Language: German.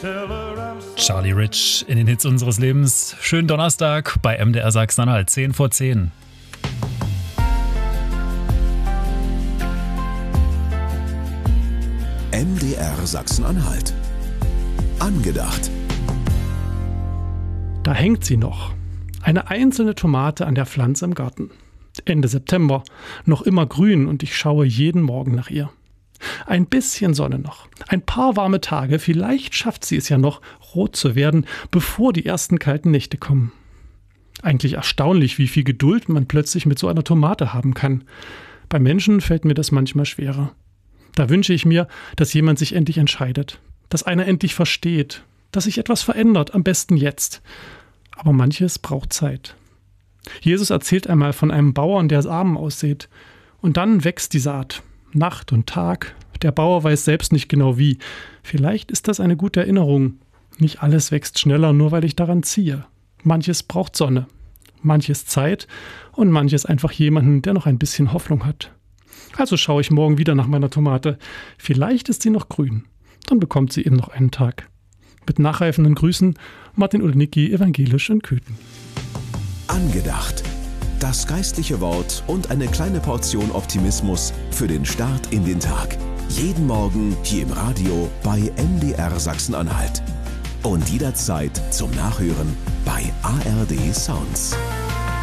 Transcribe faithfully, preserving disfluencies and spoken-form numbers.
Charlie Rich in den Hits unseres Lebens. Schönen Donnerstag bei M D R Sachsen-Anhalt, zehn vor zehn. M D R Sachsen-Anhalt. Angedacht. Da hängt sie noch. Eine einzelne Tomate an der Pflanze im Garten. Ende September, noch immer grün und ich schaue jeden Morgen nach ihr. Ein bisschen Sonne noch, ein paar warme Tage, vielleicht schafft sie es ja noch, rot zu werden, bevor die ersten kalten Nächte kommen. Eigentlich erstaunlich, wie viel Geduld man plötzlich mit so einer Tomate haben kann. Bei Menschen fällt mir das manchmal schwerer. Da wünsche ich mir, dass jemand sich endlich entscheidet, dass einer endlich versteht, dass sich etwas verändert, am besten jetzt. Aber manches braucht Zeit. Jesus erzählt einmal von einem Bauern, der Samen aussät. Und dann wächst die Saat. Nacht und Tag. Der Bauer weiß selbst nicht genau wie. Vielleicht ist das eine gute Erinnerung. Nicht alles wächst schneller, nur weil ich daran ziehe. Manches braucht Sonne, manches Zeit und manches einfach jemanden, der noch ein bisschen Hoffnung hat. Also schaue ich morgen wieder nach meiner Tomate. Vielleicht ist sie noch grün. Dann bekommt sie eben noch einen Tag. Mit nachreifenden Grüßen, Martin Ulnicki, evangelisch in Köthen. Angedacht. Das geistliche Wort und eine kleine Portion Optimismus für den Start in den Tag. Jeden Morgen hier im Radio bei M D R Sachsen-Anhalt. Und jederzeit zum Nachhören bei A R D Sounds.